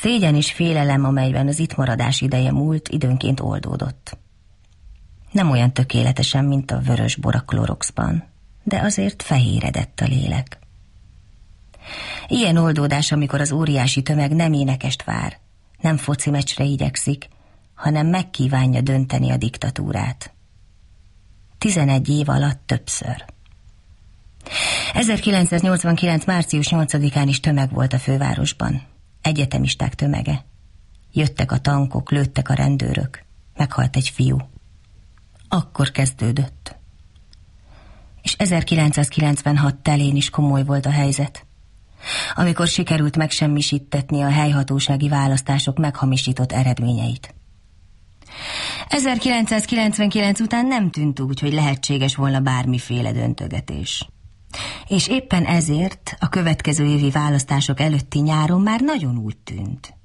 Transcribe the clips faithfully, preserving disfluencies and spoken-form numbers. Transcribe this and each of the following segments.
szégyen és félelem, amelyben az itt maradás ideje múlt, időnként oldódott. Nem olyan tökéletesen, mint a vörös bor a Cloroxban, de azért fehéredett a lélek. Ilyen oldódás, amikor az óriási tömeg nem énekest vár, nem foci meccsre igyekszik, hanem megkívánja dönteni a diktatúrát. Tizenegy év alatt többször. ezerkilencszáznyolcvankilenc. március nyolcadikán is tömeg volt a fővárosban. Egyetemisták tömege. Jöttek a tankok, lőttek a rendőrök. Meghalt egy fiú. Akkor kezdődött. És ezerkilencszázkilencvenhat telén is komoly volt a helyzet. Amikor sikerült megsemmisítetni a helyhatósági választások meghamisított eredményeit. ezerkilencszázkilencvenkilenc után nem tűnt úgy, hogy lehetséges volna bármiféle döntögetés. És éppen ezért a következő évi választások előtti nyáron már nagyon úgy tűnt.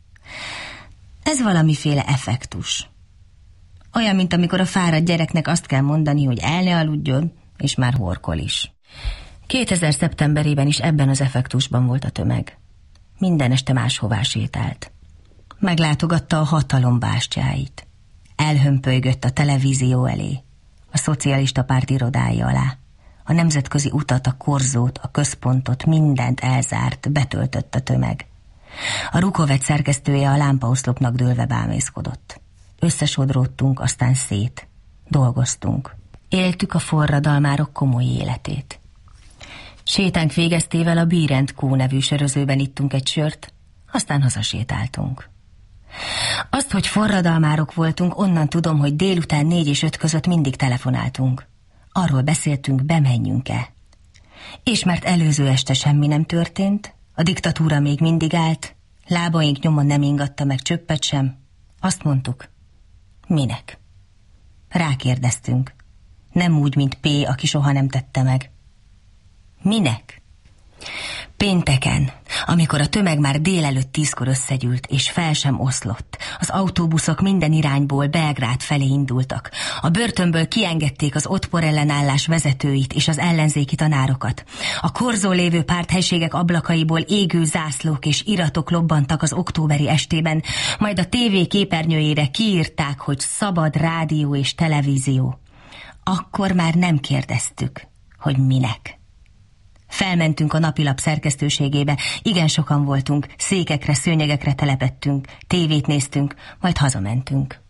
Ez valamiféle effektus. Olyan, mint amikor a fáradt gyereknek azt kell mondani, hogy el ne aludjon, és már horkol is. kétezer szeptemberében is ebben az effektusban volt a tömeg. Minden este máshová sétált. Meglátogatta a hatalom bástyáit. Elhömpölygött a televízió elé, a szocialista párt irodái alá. A nemzetközi utat, a korzót, a központot, mindent elzárt, betöltött a tömeg. A Rukovec szerkesztője a lámpaoszlopnak dőlve bámészkodott. Összesodródtunk, aztán szét. Dolgoztunk. Éltük a forradalmárok komoly életét. Sétánk végeztével a Bírent Kó nevű sörözőben ittunk egy sört, aztán hazasétáltunk. Azt, hogy forradalmárok voltunk, onnan tudom, hogy délután négy és öt között mindig telefonáltunk. Arról beszéltünk, bemenjünk-e. És mert előző este semmi nem történt, a diktatúra még mindig állt, lábaink nyoma nem ingatta meg csöppet sem, azt mondtuk, minek? Rákérdeztünk, nem úgy, mint P, aki soha nem tette meg. Minek? Pénteken, amikor a tömeg már délelőtt tízkor összegyűlt, és fel sem oszlott, az autóbuszok minden irányból Belgrád felé indultak. A börtönből kiengedték az otpor ellenállás vezetőit és az ellenzéki tanárokat. A korzó lévő párthelységek ablakaiból égő zászlók és iratok lobbantak az októberi estében, majd a tévé képernyőjére kiírták, hogy szabad rádió és televízió. Akkor már nem kérdeztük, hogy minek. Felmentünk a napilap szerkesztőségébe, igen sokan voltunk, székekre, szőnyegekre telepettünk, tévét néztünk, majd hazamentünk.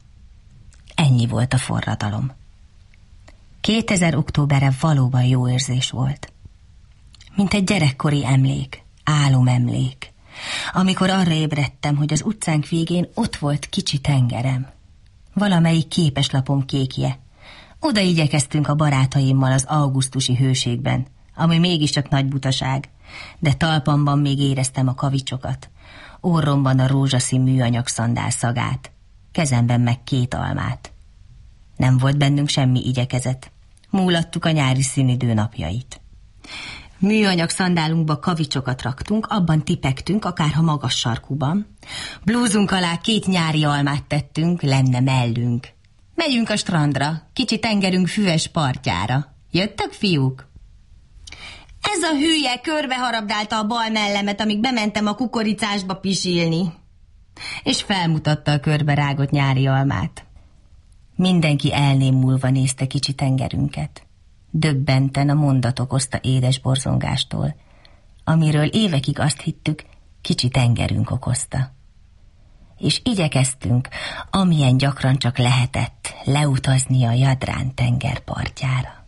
Ennyi volt a forradalom. kétezer októberre valóban jó érzés volt. Mint egy gyerekkori emlék, álomemlék, amikor arra ébredtem, hogy az utcánk végén ott volt kicsi tengerem. Valamelyik képeslapom kékje. Oda igyekeztünk a barátaimmal az augusztusi hőségben, ami mégiscsak nagy butaság, de talpamban még éreztem a kavicsokat, orromban a rózsaszín műanyag szandál szagát, kezemben meg két almát. Nem volt bennünk semmi igyekezet, múlattuk a nyári színidő napjait. Műanyag szandálunkba kavicsokat raktunk, abban tipegtünk, akárha magas sarkuban. Blúzunk alá két nyári almát tettünk, lenne mellünk. Megyünk a strandra, kicsi tengerünk füves partjára. Jöttek, fiúk? Ez a hülye körbeharabdálta a bal mellemet, amíg bementem a kukoricásba pisilni. És felmutatta a körbe rágott nyári almát. Mindenki elnémulva nézte kicsi tengerünket. Döbbenten a mondat okozta édes borzongástól, amiről évekig azt hittük, kicsi tengerünk okozta. És igyekeztünk, amilyen gyakran csak lehetett, leutazni a Jadrán tengerpartjára.